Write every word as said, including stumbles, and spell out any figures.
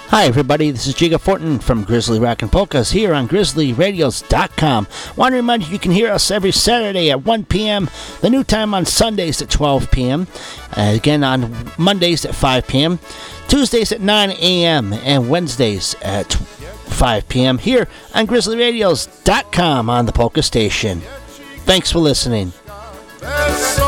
Hi everybody, this is Jiga Fortin from Grizzly Rockin' Polkas here on Grizzly Radios dot com. Want to remind you you can hear us every Saturday at one p.m., the new time on Sundays at twelve p.m., uh, again on Mondays at five p.m., Tuesdays at nine a.m., and Wednesdays at five p.m. here on Grizzly Radios dot com on the Polka Station. Thanks for listening. There's so